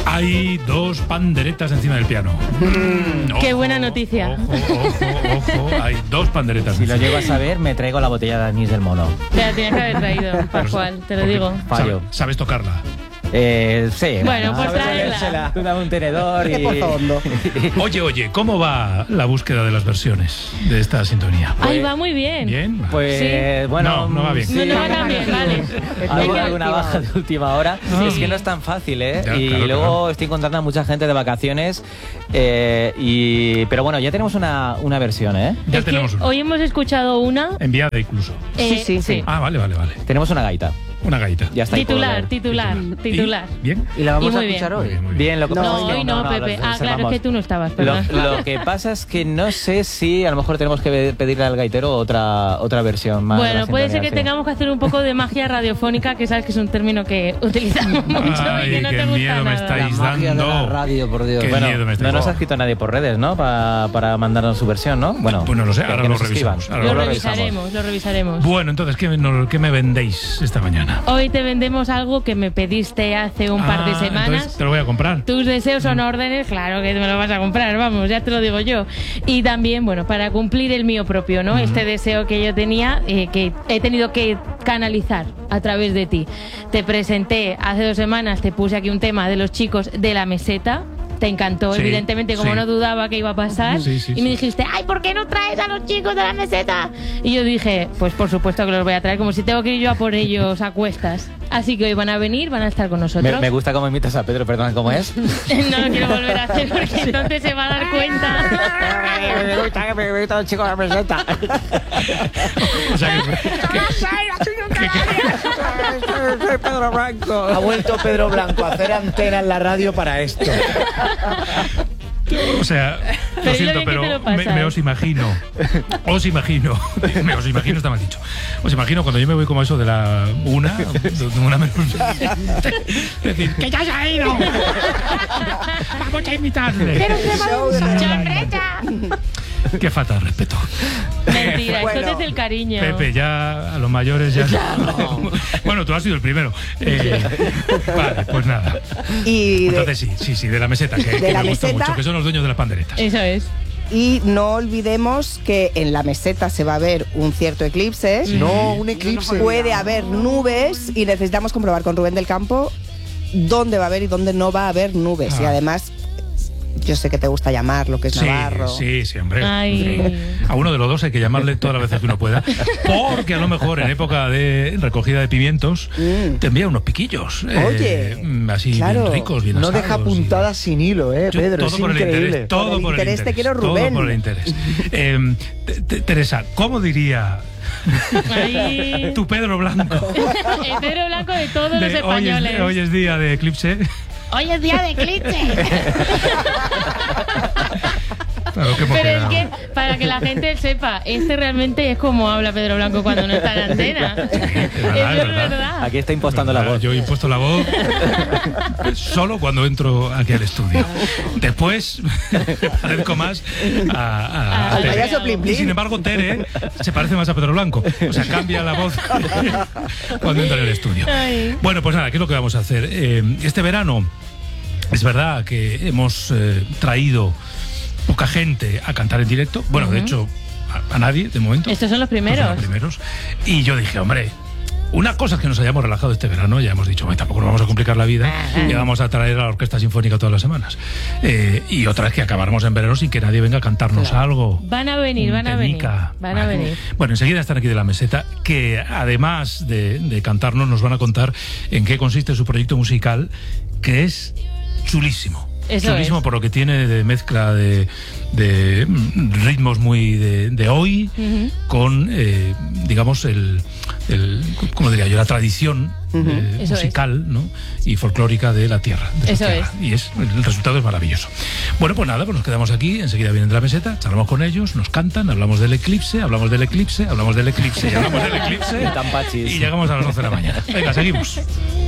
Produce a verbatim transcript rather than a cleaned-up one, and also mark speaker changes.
Speaker 1: Hay dos panderetas encima del piano.
Speaker 2: Mm,
Speaker 1: ojo,
Speaker 2: qué buena noticia.
Speaker 1: Ojo, ojo, ojo. Hay dos panderetas.
Speaker 3: Si lo llego a saber, me traigo la botella de anís del mono.
Speaker 2: Te la tenías que haber traído, Pascual, te lo digo.
Speaker 3: Fallo.
Speaker 1: ¿Sabes, sabes tocarla?
Speaker 3: Eh, sí.
Speaker 2: Bueno, pues
Speaker 3: ¿sabes
Speaker 2: tráela.
Speaker 3: ponérsela? Tú dame un tenedor y...
Speaker 4: Por favor, no.
Speaker 1: Oye, oye, ¿cómo va la búsqueda de las versiones de esta sintonía?
Speaker 2: Ay, va muy bien.
Speaker 1: ¿Bien?
Speaker 3: Pues
Speaker 2: Sí.
Speaker 3: bueno,
Speaker 1: No, no va bien.
Speaker 3: sí.
Speaker 2: No, no va tan bien, vale.
Speaker 3: Algo-
Speaker 2: Venga.
Speaker 3: alguna baja de última hora.
Speaker 1: Sí.
Speaker 3: Es que no es tan fácil, ¿eh?
Speaker 1: Ya,
Speaker 3: y
Speaker 1: claro,
Speaker 3: luego
Speaker 1: claro.
Speaker 3: estoy encontrando a mucha gente de vacaciones. eh, y Pero bueno, ya tenemos una, una versión, ¿eh?
Speaker 1: Ya
Speaker 2: Es que
Speaker 1: tenemos una.
Speaker 2: hoy hemos escuchado una.
Speaker 1: Enviada incluso.
Speaker 2: eh,
Speaker 4: Sí, sí, sí.
Speaker 1: Ah, vale, vale, vale.
Speaker 3: Tenemos una gaita.
Speaker 1: Una gaita.
Speaker 3: Ya está. ahí, puedo
Speaker 2: Titular,
Speaker 3: leer.
Speaker 2: titular, titular.
Speaker 1: ¿Y? ¿Bien?
Speaker 4: ¿Y la vamos
Speaker 2: Y
Speaker 4: a
Speaker 2: muy
Speaker 4: escuchar
Speaker 2: bien.
Speaker 1: Muy
Speaker 4: hoy?
Speaker 1: bien, muy bien.
Speaker 3: Bien, lo que
Speaker 4: No,
Speaker 3: pasa es
Speaker 2: No,
Speaker 3: que
Speaker 2: hoy no,
Speaker 3: lo
Speaker 2: Pepe. Ah, claro, es
Speaker 3: reservamos.
Speaker 2: que tú no estabas,
Speaker 3: Lo,
Speaker 2: perdón.
Speaker 3: lo que pasa es que no sé si a lo mejor tenemos que pedirle al gaitero otra otra versión más. de la
Speaker 2: Bueno, puede ser
Speaker 3: sintonía,
Speaker 2: que
Speaker 3: sí.
Speaker 2: tengamos que hacer un poco de magia radiofónica, que sabes que es un término que utilizamos mucho
Speaker 1: Ay,
Speaker 2: y que no
Speaker 1: qué
Speaker 2: te gusta
Speaker 1: miedo me
Speaker 2: nada.
Speaker 1: estáis
Speaker 4: La magia de la
Speaker 1: dando.
Speaker 4: radio, por Dios.
Speaker 1: Qué
Speaker 3: Bueno,
Speaker 1: miedo me estáis
Speaker 3: no nos ha
Speaker 1: dando.
Speaker 3: escrito nadie por redes, ¿no? Pa- para mandarnos su versión, ¿no? Bueno,
Speaker 1: Pues no lo sé,
Speaker 3: que-
Speaker 1: ahora
Speaker 3: que
Speaker 1: lo
Speaker 3: nos escriban.
Speaker 1: revisamos, ahora
Speaker 2: Lo
Speaker 3: Luego
Speaker 2: revisaremos, lo revisaremos.
Speaker 1: Bueno, entonces, ¿qué, no- ¿qué me vendéis esta mañana?
Speaker 2: Hoy te vendemos algo que me pediste hace un par de
Speaker 1: Ah,
Speaker 2: semanas.
Speaker 1: entonces te lo voy a comprar.
Speaker 2: Tus deseos son órdenes, claro que me lo vas a comprar, vamos, ya te lo digo yo. Y también, bueno, para cumplir el mío propio, ¿no? Este deseo que yo tenía, eh, que he tenido que canalizar a través de ti. Te presenté hace dos semanas, te puse aquí un tema de los chicos de la meseta. Te encantó,
Speaker 1: Sí,
Speaker 2: evidentemente, como
Speaker 1: sí.
Speaker 2: no dudaba que iba a pasar.
Speaker 1: Sí, sí,
Speaker 2: y me
Speaker 1: sí.
Speaker 2: dijiste, ay, ¿por qué no traes a los chicos de la meseta? Y yo dije, pues por supuesto que los voy a traer, como si tengo que ir yo a por ellos a cuestas. Así que hoy van a venir, van a estar con nosotros.
Speaker 3: Me, me gusta cómo imitas a Pedro, perdón, ¿cómo es?
Speaker 2: No lo quiero volver a hacer porque entonces se va a dar cuenta.
Speaker 3: me gusta que me gusta los chicos de la meseta.
Speaker 1: O sea, que,
Speaker 3: Soy Pedro Blanco.
Speaker 4: Ha vuelto Pedro Blanco a hacer antena en la radio para esto.
Speaker 1: o sea,
Speaker 2: Pero
Speaker 1: lo
Speaker 2: dilo
Speaker 1: siento,
Speaker 2: bien que
Speaker 1: pero
Speaker 2: te lo
Speaker 1: me,
Speaker 2: pasas.
Speaker 1: me os imagino. Os imagino. Me os imagino, está mal dicho. Os imagino cuando yo me voy como eso de la una, de una menos. Es decir, ¡que ya se ha ido! ¡Vamos a invitarle!
Speaker 2: ¡Chorreta!
Speaker 1: ¡Qué falta de respeto!
Speaker 2: Mentira,
Speaker 4: Bueno,
Speaker 2: esto es del cariño.
Speaker 1: Pepe, ya a los mayores ya... Bueno, tú has sido el primero. Eh, vale, pues nada.
Speaker 4: Y, de-
Speaker 1: Entonces sí, sí, sí, de la meseta, que,
Speaker 4: De
Speaker 1: que
Speaker 4: la
Speaker 1: me gusta
Speaker 4: meseta.
Speaker 1: mucho, que son los dueños de las panderetas.
Speaker 2: Eso es.
Speaker 4: y no olvidemos que en la meseta se va a ver un cierto eclipse.
Speaker 5: No, un eclipse.
Speaker 4: Puede haber nubes y necesitamos comprobar con Rubén del Campo dónde va a haber y dónde no va a haber nubes.
Speaker 1: Ah.
Speaker 4: Y además, yo sé que te gusta llamar lo que es
Speaker 1: Sí,
Speaker 4: Navarro.
Speaker 1: sí, sí, hombre.
Speaker 2: Ay.
Speaker 1: Sí. A uno de los dos hay que llamarle todas las veces que uno pueda, porque a lo mejor en época de recogida de pimientos
Speaker 4: Mm.
Speaker 1: te envía unos piquillos.
Speaker 4: Oye,
Speaker 1: eh, así
Speaker 4: claro.
Speaker 1: bien ricos, bien
Speaker 5: No
Speaker 1: asados
Speaker 5: deja
Speaker 1: y-
Speaker 5: puntadas sin hilo, ¿eh,
Speaker 1: Yo-
Speaker 5: Pedro?
Speaker 1: todo
Speaker 5: Es
Speaker 1: por el
Speaker 5: increíble.
Speaker 1: interés, todo
Speaker 4: Por el
Speaker 1: por el
Speaker 4: interés te quiero,
Speaker 1: todo
Speaker 4: Rubén.
Speaker 1: por el interés. Eh, te- te- Teresa, ¿cómo diría
Speaker 2: Ay.
Speaker 1: tu Pedro Blanco?
Speaker 2: El Pedro Blanco de todos los
Speaker 1: De hoy,
Speaker 2: españoles.
Speaker 1: es, hoy es día de eclipse.
Speaker 2: Hoy es día de eclipse.
Speaker 1: Claro, que hemos
Speaker 2: Pero es
Speaker 1: quedado.
Speaker 2: que, para que la gente sepa, este realmente es como habla Pedro Blanco cuando no está en la antena.
Speaker 1: verdad,
Speaker 2: Eso
Speaker 1: es
Speaker 2: es
Speaker 1: verdad.
Speaker 2: verdad.
Speaker 3: Aquí está impostando la
Speaker 1: Ah,
Speaker 3: voz.
Speaker 1: Yo he impuesto la voz solo cuando entro aquí al estudio. Después me parezco más a, a- a
Speaker 4: Al
Speaker 1: Tere.
Speaker 4: payaso Plin
Speaker 1: Y
Speaker 4: Plin.
Speaker 1: sin embargo, Tere se parece más a Pedro Blanco. O sea, cambia la voz cuando entra en el estudio.
Speaker 2: Ay.
Speaker 1: Bueno, pues nada, ¿qué es lo que vamos a hacer? Eh, este verano es verdad que hemos eh, traído poca gente a cantar en directo. Bueno, de hecho, a, a nadie de momento.
Speaker 2: Estos son los primeros.
Speaker 1: Estos son los primeros. Y yo dije, hombre, una cosa es que nos hayamos relajado este verano, ya hemos dicho, "Bueno, tampoco nos vamos a complicar la vida y vamos a traer a la Orquesta Sinfónica todas las semanas. Eh, y otra es que acabáramos en verano sin que nadie venga a cantarnos algo.
Speaker 2: Van a venir,
Speaker 1: Un
Speaker 2: van a venir.
Speaker 1: temica.
Speaker 2: Van a
Speaker 1: Vale.
Speaker 2: venir.
Speaker 1: Bueno, enseguida están aquí de la meseta, que además de, de cantarnos, nos van a contar en qué consiste su proyecto musical, que es chulísimo.
Speaker 2: Eso
Speaker 1: Chulísimo
Speaker 2: es.
Speaker 1: por lo que tiene de mezcla de, de mm, ritmos muy de, de hoy,
Speaker 2: Ujú.
Speaker 1: con, eh, digamos, el, el, ¿cómo diría yo? La tradición eh,
Speaker 2: Eso
Speaker 1: musical, ¿no? Y folclórica de la tierra. de esa
Speaker 2: Eso
Speaker 1: tierra. Y es, el resultado es maravilloso. Bueno, pues nada, pues nos quedamos aquí, enseguida vienen de la meseta, charlamos con ellos, nos cantan, hablamos del eclipse, hablamos del eclipse, hablamos del eclipse y hablamos del eclipse.
Speaker 3: Tan pachis.
Speaker 1: Y llegamos a las once de la mañana. Venga, seguimos.